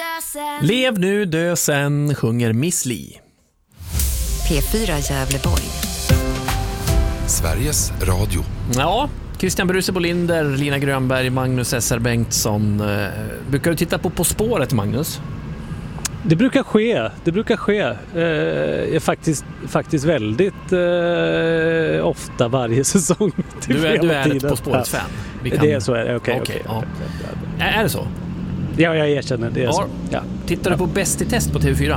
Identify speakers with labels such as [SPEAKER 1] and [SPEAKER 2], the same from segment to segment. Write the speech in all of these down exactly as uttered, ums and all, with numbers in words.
[SPEAKER 1] dö sen.
[SPEAKER 2] Lev nu, dö sen, sjunger Miss Li.
[SPEAKER 3] P fyra Gävleborg.
[SPEAKER 4] Sveriges Radio.
[SPEAKER 2] Ja, Christian Bruse Bolinder, Lina Grönberg, Magnus S R Bengtsson. Eh, brukar du titta på På spåret, Magnus?
[SPEAKER 5] Det brukar ske, det brukar ske. Eh, faktiskt, faktiskt väldigt eh, ofta varje säsong.
[SPEAKER 2] Du är, du är ett På spåret-fan. Vi kan...
[SPEAKER 5] Det är så, okej. Okay,
[SPEAKER 2] okay,
[SPEAKER 5] okay.
[SPEAKER 2] ja. Är det så?
[SPEAKER 5] Ja, jag erkänner det. Är
[SPEAKER 2] ja.
[SPEAKER 5] så. Ja.
[SPEAKER 2] Tittar du på Bäst i test på T V fyra?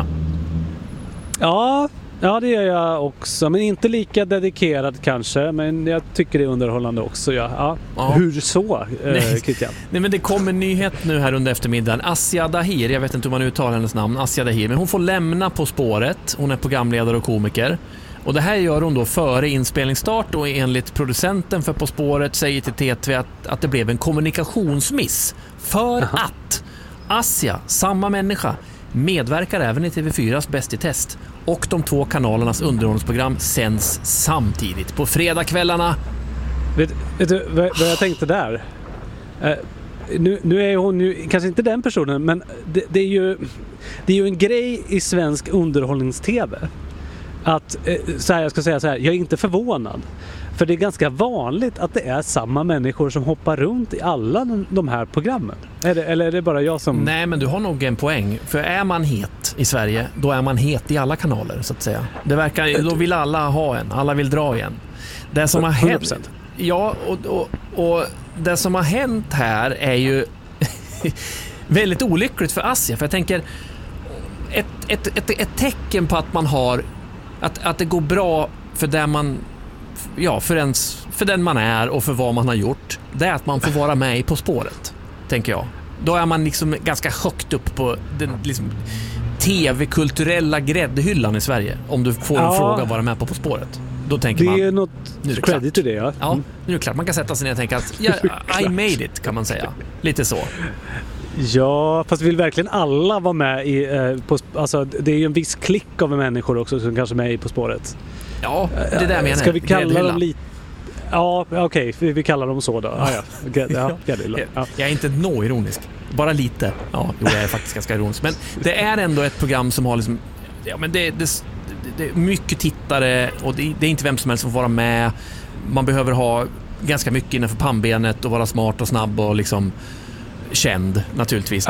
[SPEAKER 5] Ja, ja, det gör jag också. Men inte lika dedikerad kanske. Men jag tycker det är underhållande också. Ja. Ja. Ja. Hur så, eh, Christian?
[SPEAKER 2] Nej, men det kom en nyhet nu här under eftermiddagen. Asia Dahir, jag vet inte hur man uttalar hennes namn. Asia Dahir, men hon får lämna På spåret. Hon är programledare och komiker. Och det här gör hon då före inspelningsstart, och enligt producenten för På spåret säger till T T V att, att det blev en kommunikationsmiss. För Aha. att Asia, samma människa, medverkar även i T V fyras Bäst i test, och de två kanalernas underhållningsprogram sänds samtidigt på fredagskvällarna.
[SPEAKER 5] Vet, vet du vad, vad jag tänkte där? Uh, nu, nu är hon ju kanske inte den personen, men det, det, är ju, det är ju en grej i svensk underhållnings-tv att, så här, jag ska säga så här, jag är inte förvånad. För det är ganska vanligt att det är samma människor som hoppar runt i alla de, de här programmen. Är det, eller är det bara jag som...
[SPEAKER 2] Nej, men du har nog en poäng. För är man het i Sverige, då är man het i alla kanaler, så att säga. Det verkar, då vill alla ha en. Alla vill dra igen. Det som har hänt... Ja, och, och, och det som har hänt här är ju väldigt olyckligt för Asia. För jag tänker, ett, ett, ett, ett tecken på att man har... Att, att det går bra för där man... Ja, för, ens, för den man är och för vad man har gjort, det är att man får vara med i På spåret, tänker jag. Då är man liksom ganska högt upp på den liksom, tv-kulturella gräddhyllan i Sverige, om du får en ja. fråga att vara med på På spåret. Då tänker
[SPEAKER 5] det
[SPEAKER 2] man...
[SPEAKER 5] Det är något
[SPEAKER 2] är
[SPEAKER 5] credit till det, ja.
[SPEAKER 2] Ja, nu är det klart. Man kan sätta sig ner och tänka att yeah, I made it, kan man säga. Lite så.
[SPEAKER 5] Ja, fast vill verkligen alla vara med i... Eh, på, alltså, det är ju en viss klick av människor också som kanske är med i På spåret.
[SPEAKER 2] Ja, det där menar jag.
[SPEAKER 5] Ska vi kalla dem lite... Ja, okej, okay, vi, vi kallar dem så då. Ah, ja. Ja,
[SPEAKER 2] ja. Jag är inte nå ironisk. Bara lite. Ja, jo, jag är faktiskt ganska ironisk. Men det är ändå ett program som har liksom... Ja, men det, det, det är mycket tittare, och det, det är inte vem som helst som får vara med. Man behöver ha ganska mycket innanför pannbenet och vara smart och snabb och liksom känd, naturligtvis.